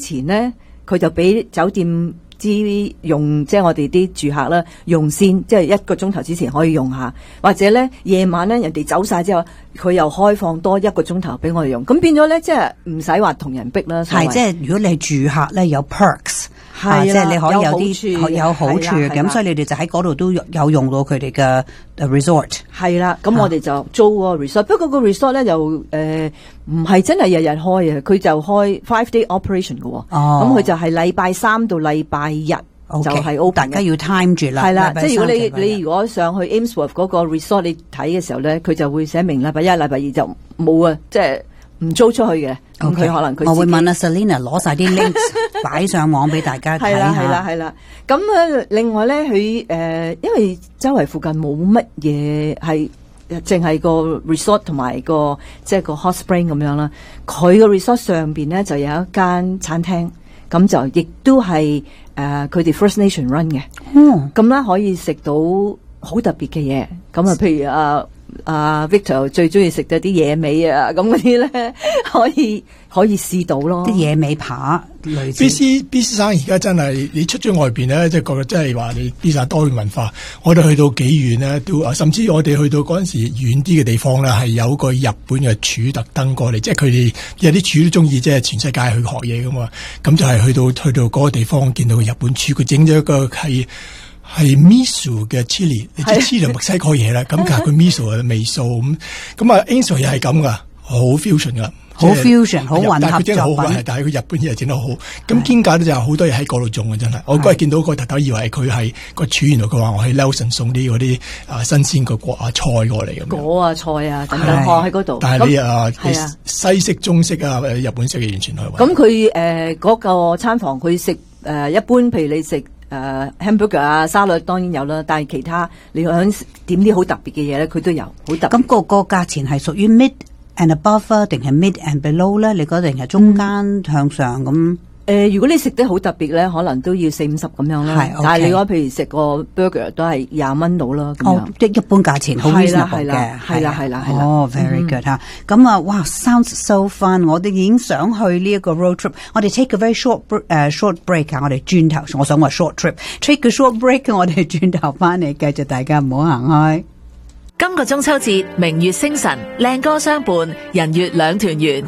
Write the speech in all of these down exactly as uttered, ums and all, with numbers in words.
前咧，佢就俾酒店之用，即係我哋啲住客啦，用先，即係一個鐘頭之前可以用下，或者咧夜晚咧人哋走晒之後，佢又開放多一個鐘頭俾我哋用，咁變咗咧即係唔使話同人逼啦。 係即係如果你係住客咧有 perks。係、啊，即係你可以有啲有好處嘅，咁所以你哋就喺嗰度都有用到佢哋嘅 resort。 係啦，咁我哋就租個 resort，、啊、不過個 resort 咧就誒唔係真係日日開嘅，佢就開 five day operation 嘅。哦，咁佢就係禮拜三到禮拜日就係 open， 大家要 time 住啦。 係啦，即係如果你你如果上去 Ainsworth 嗰個 resort 你睇嘅時候咧，佢就會寫明禮拜一、禮拜二就冇啊，即係。唔租出去嘅，咁、okay, 佢可能佢我會問阿 Selina 攞晒啲 links 擺上網俾大家睇下。 係啦係啦，咁啊另外咧佢誒，因為周圍附近冇乜嘢係，淨係個 resort 同埋個即係個 hot spring 咁樣啦。佢個 resort 上邊咧就有一間餐廳，咁就亦都係誒佢哋 First Nation run 嘅。嗯，咁咧可以食到好特別嘅嘢，咁啊譬如啊。啊、uh, Victor 最中意食嘅啲野味啊，咁嗰啲咧可以可以試到咯， 啲野味扒類似。 B C B C 生而家真係你出咗外邊咧，即係覺得真係話你 B C 多元文化。我哋去到幾遠咧，都啊，甚至我哋去到嗰陣時遠啲嘅地方咧，係有個日本嘅廚特登過嚟，即係佢哋有啲廚都中意即係全世界去學嘢噶嘛。咁就係去到去到嗰個地方見到個日本廚，佢整咗一個係。係 miso 嘅 chili， 你知 chili 墨西哥嘢啦，咁其實佢 miso 嘅味素咁，咁啊 Ainsworth 又係咁噶，好 fusion 噶， 好 fusion， 好混合作品。但係佢真係好混，但係佢日本嘢整得好。咁兼解咧就係好多嘢喺嗰度種嘅，真係。我嗰日見到個特頭以為佢係個廚，原來佢話我喺 Nelson 送啲嗰啲啊新鮮嘅果啊菜過嚟咁。 果啊菜啊等等，我喺嗰度。 但係你啊，西式、中式啊、日本式嘅完全去。 咁佢誒嗰個餐房佢食誒一般，譬如你食。誒、uh, hamburger 啊沙律當然有啦，但係其他你想點啲好特別嘅嘢咧，佢都有好特別。 咁個個價錢係屬於 mid and above 定係 mid and below 咧？你覺得定係中間向上咁？嗯誒、呃，如果你食得好特別咧，可能都要四五十咁樣啦。係， okay. 但係你講譬如食個 burger 都係廿蚊到啦。哦，即係一般價錢好 reasonable 嘅。係啦，係啦，係啦。哦 ，very good 嚇、嗯。咁啊，哇 ，sounds so fun！我哋已經想去呢一個 road trip。我哋 take a very short 誒、uh, short break 啊！我哋轉頭，我想話 short trip，take a short break， 我哋轉頭翻嚟，繼續大家唔好行開。 今個中秋節，明月星辰，靚歌相伴，人月兩團圓。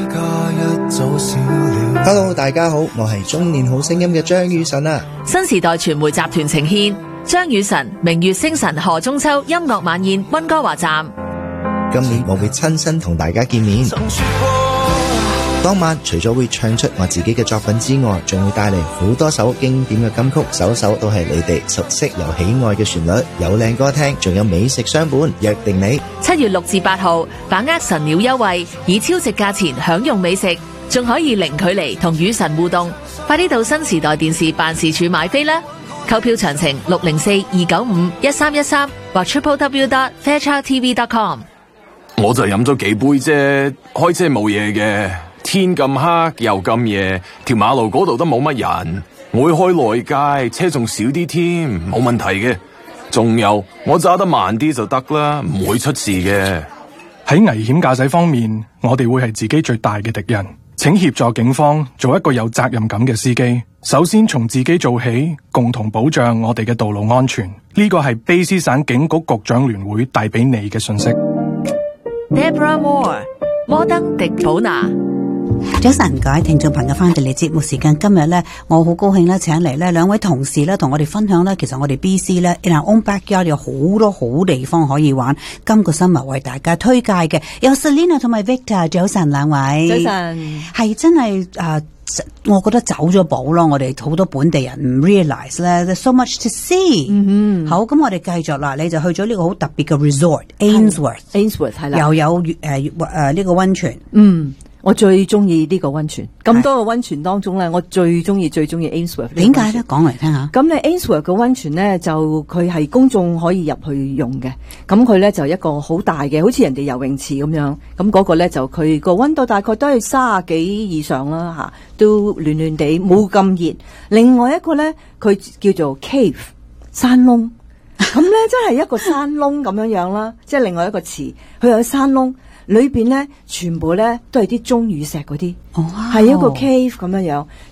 Hello， 大家好，我係中年好聲音嘅張雨晨啊！ 新時代傳媒集團呈獻張雨晨明月星辰賀中秋音樂晚宴溫哥華站。 今年我會親身同大家見面。當晚除咗會唱出我自己嘅作品之外，仲會帶嚟好多首經典嘅金曲，首首都係你哋熟悉又喜愛嘅旋律，有靚歌聽，仲有美食相伴，約定你七月六至八號，把握神鳥優惠，以超值價錢享用美食，仲可以零距離同與神互動。快啲到新時代電視辦事處買飛啦！購票詳情六零四二九五一三一三或 triple w dot fairchild t v dot com。 我就飲咗幾杯啫，開車冇嘢嘅。天咁黑又咁夜，條馬路嗰度都冇乜人，我會開內街，車仲少啲添，冇問題嘅。仲有我揸得慢啲就得啦，唔會出事嘅。 喺危險駕駛方面，我哋會係自己最大嘅敵人。請協助警方做一個有責任感嘅司機。首先從自己做起，共同保障我哋嘅道路安全。呢個係卑詩省警局局長聯會帶俾你嘅信息。 Deborah Moore， 摩登迪普拿。 早晨，各位聽眾朋友，翻到嚟節目時間，今日咧，我好高興咧，請嚟咧兩位同事咧，同我哋分享咧，其實我哋 B C 咧 in our own backyard 有好多好地方可以玩。今個新聞為大家推介嘅有 Selina 同埋 Victor， 早晨兩位。 早晨， 係真係啊、呃，我覺得走咗寶咯，我哋好多本地人唔 realize 咧 ，there's so much to see。嗯哼，好，咁我哋繼續啦，你就去咗呢個好特別嘅 resort，Ainsworth，Ainsworth 係啦， 又有誒誒誒呢個溫泉， 嗯。我最中意呢個溫泉，咁多個溫泉當中咧，我最中意最中意 Ainsworth。點解咧？講嚟聽下。咁咧 Ainsworth 嘅溫泉咧，就佢係公眾可以入去用嘅。咁佢咧就一個好大嘅，好似人哋游泳池咁樣。咁嗰個咧就佢個溫度大概都係三十幾以上啦，吓都暖暖地，冇咁熱。另外一個咧，佢叫做 cave 山窿，咁咧真係一個山窿咁樣樣啦，即係另外一個池，佢有山窿。裏邊咧，全部咧都係啲鐘乳石嗰啲，係、oh, wow. 一個 cave 咁樣樣。